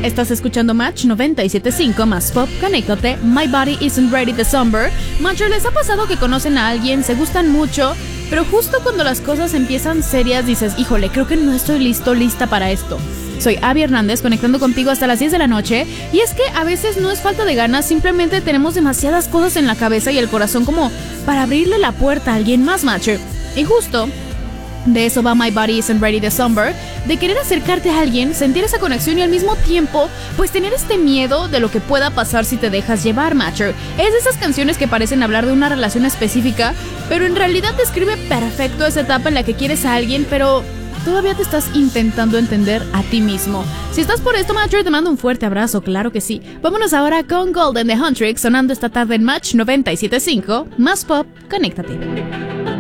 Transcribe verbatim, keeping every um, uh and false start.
Estás escuchando Match noventa y siete punto cinco más Pop, conéctate. My Body Isn't Ready December. Matcher, ¿les ha pasado que conocen a alguien, se gustan mucho, pero justo cuando las cosas empiezan serias dices, híjole, creo que no estoy listo, lista para esto? Soy Abby Hernández, conectando contigo hasta las diez de la noche. Y es que a veces no es falta de ganas, simplemente tenemos demasiadas cosas en la cabeza y el corazón como para abrirle la puerta a alguien más, Matcher. Y justo de eso va My Body Isn't Ready December, de querer acercarte a alguien, sentir esa conexión y al mismo tiempo, pues tener este miedo de lo que pueda pasar si te dejas llevar, Matcher. Es de esas canciones que parecen hablar de una relación específica, pero en realidad describe perfecto esa etapa en la que quieres a alguien, pero todavía te estás intentando entender a ti mismo. Si estás por esto, Matcher, te mando un fuerte abrazo, claro que sí. Vámonos ahora con Golden de Huntrix, sonando esta tarde en Match noventa y siete punto cinco, más Pop, conéctate.